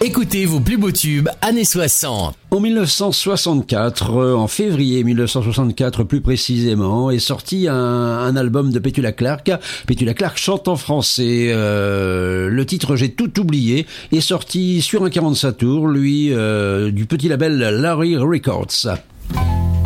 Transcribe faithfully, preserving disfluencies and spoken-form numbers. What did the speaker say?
Écoutez vos plus beaux tubes années soixante. En mille neuf cent soixante-quatre, euh, en février mille neuf cent soixante-quatre plus précisément, est sorti un, un album de Petula Clark. Petula Clark chante en français. Euh, le titre J'ai tout oublié est sorti sur un quarante-cinq tours, lui, euh, du petit label Larry Records.